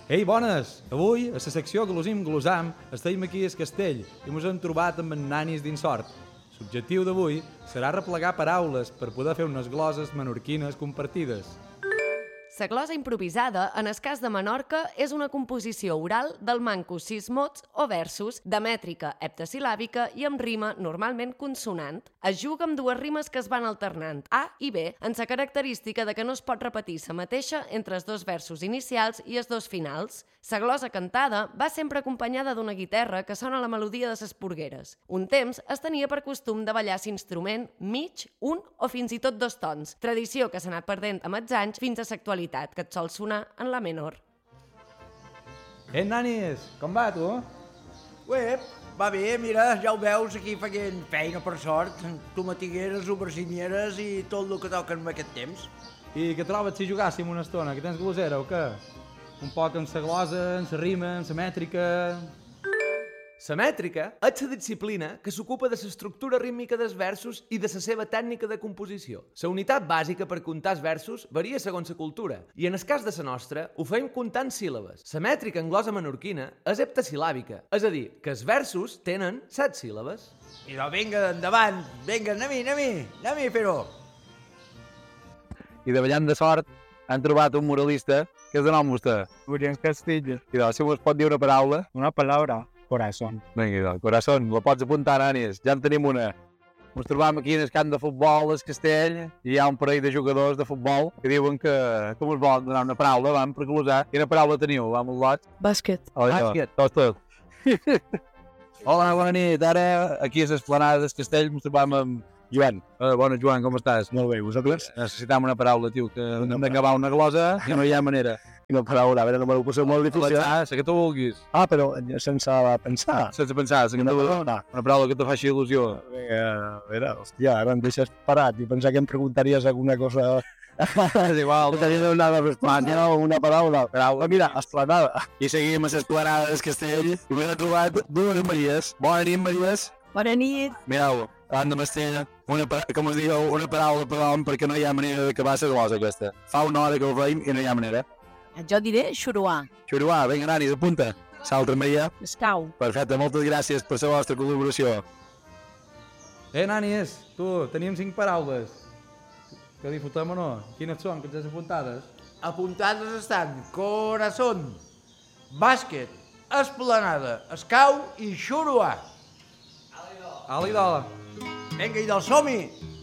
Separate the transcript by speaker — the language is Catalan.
Speaker 1: Ei, bones! Avui, a la secció Glosim Glosam, estem aquí al castell i ens hem trobat amb en Nanis d'Insort. L'objectiu d'avui serà replegar paraules per poder fer unes gloses menorquines compartides.
Speaker 2: La glosa improvisada, en el cas de Menorca, és una composició oral del manco 6 mots o versos de mètrica heptasil·làbica i amb rima normalment consonant. Es juga amb dues rimes que es van alternant, A i B, en la característica de que no es pot repetir la mateixa entre els dos versos inicials i els dos finals. La glosa cantada va sempre acompanyada d'una guitarra que sona la melodia de les porgueres. Un temps es tenia per costum de ballar l'instrument mig, un o fins i tot dos tons, tradició que s'ha anat perdent amb els anys fins a l'actualitat, que et sol sonar en la menor.
Speaker 1: Nanis, com va, tu?
Speaker 3: Ué, va bé, mira, ja ho veus, aquí fent feina, per sort. Tomatigueres, auberginieres i tot el que toca en aquest temps.
Speaker 1: I què trobes si jugàssim una estona? Que tens glosera o què? Un poc amb la glosa, amb la rima, amb la mètrica...
Speaker 4: La mètrica és la disciplina que s'ocupa de l'estructura rítmica dels versos i de la seva tècnica de composició. La unitat bàsica per comptar els versos varia segons la cultura, i en el cas de la nostra ho fem comptant síl·labes. La mètrica en glosa menorquina és heptasil·làbica, és a dir, que els versos tenen 7 síl·labes.
Speaker 3: I doncs vinga, endavant, vinga, anem a fer-ho.
Speaker 5: I de ballant de sort han trobat un muralista que és de nom vostè.
Speaker 6: Julián Castillo.
Speaker 5: I doncs, si us pot dir una paraula.
Speaker 6: Una palabra. Corazón.
Speaker 5: Vinga, doncs, corazón, la pots apuntar, Anis. Ja en tenim una. Ens trobam aquí en el camp de futbol del Castell i hi ha un parell de jugadors de futbol que diuen que ens volen donar una paraula, vam, per glosar. Quina paraula teniu, vam, un lot?
Speaker 7: Bàsquet.
Speaker 5: Bàsquet. Tot. Hola, bona nit. Ara, aquí a l'esplanada del Castell, ens trobam amb Joan. Bona, Joan, com estàs?
Speaker 6: Molt bé, vosaltres?
Speaker 5: Necessitam una paraula, tio, que hem d'acabar una glosa i no hi ha manera.
Speaker 6: Una paraula, a veure, no me l'ho poseu molt difícil.
Speaker 5: La que tu vulguis.
Speaker 6: Ah, però sense pensar.
Speaker 5: Sense pensar, una paraula que te faci il·lusió.
Speaker 6: A veure, hòstia, ara em deixes parat i pensar que em preguntaries alguna cosa...
Speaker 5: És igual.
Speaker 6: T'hauria de donar una paraula. Però mira, esplanada.
Speaker 5: I seguim a l'esplanada del Castell i m'he trobat dues Maries. Bona nit, Maries.
Speaker 7: Bona nit.
Speaker 5: Mireu, davant de Mestella, com us diu, una paraula per home perquè no hi ha manera d'acabar la glosa aquesta. Fa una hora que ho veiem i no hi ha manera.
Speaker 7: Jo diré xuruà.
Speaker 5: Xuruà, vinga, Nanis, apunta. Salta, Maria.
Speaker 7: Escau.
Speaker 5: Perfecte, moltes gràcies per la vostra col·laboració.
Speaker 1: Nanis, tu, teníem 5 paraules. Que disfrutem o no? Quines són, que tens apuntades?
Speaker 3: Apuntades estan corazón, bàsquet, esplanada, escau i xuruà.
Speaker 1: Ali, dola.
Speaker 3: Vinga, i del som-hi!